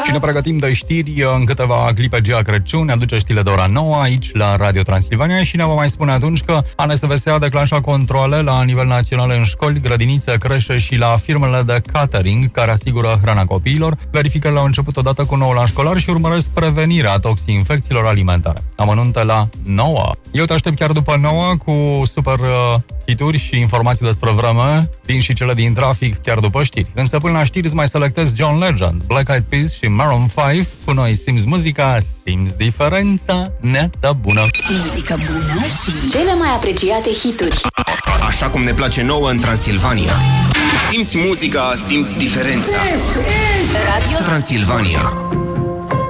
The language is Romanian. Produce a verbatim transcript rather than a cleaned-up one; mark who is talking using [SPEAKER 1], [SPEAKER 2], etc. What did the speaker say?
[SPEAKER 1] Și ne pregătim de știri în câteva clipe. Gia Crăciun ne aduce știrile de ora nouă aici la Radio Transilvania și ne va mai spune atunci că A N S V S a declanșat controale la nivel național în școli, grădinițe, creșe și la firmele de catering care asigură hrana copiilor. Verificările au început odată cu noul an școlar și urmăresc prevenirea toxinfecțiilor alimentare. Amănunte la nouă. Eu te aștept chiar după nouă cu super uh, hituri și informații despre vreme, din și cele din trafic chiar după știri. Însă până la știri îți mai selectez John Legend, Black Eyed Peas și Maroon cinci. Cu noi simți muzica, simți diferența, neața bună.
[SPEAKER 2] Muzică bună și cele mai apreciate hituri.
[SPEAKER 3] Așa cum ne place nouă în Transilvania. Simți muzica, simți diferența.
[SPEAKER 2] Radio
[SPEAKER 3] Transilvania.